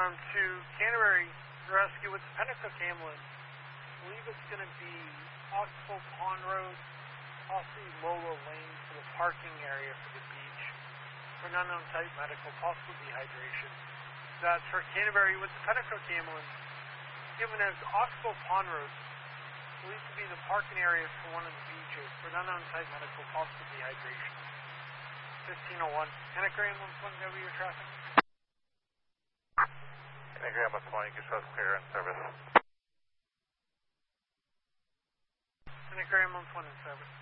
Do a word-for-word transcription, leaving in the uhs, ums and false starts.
Storm to Canterbury Rescue with the Pennacook ambulance. I believe it's going to be Oxbow Pond Road, possibly Lola Lane for the parking area for the beach. For an unknown type medical, possible dehydration. That's for Canterbury with the Pennacook ambulance. Given as Oxbow Pond Road, believed to be the parking area for one of the beaches. For an unknown type medical, possible dehydration. fifteen oh one. Pennacook ambulance, one W your traffic. Pennacook ambulance one, you can show us clear in service. Pennacook ambulance one in service.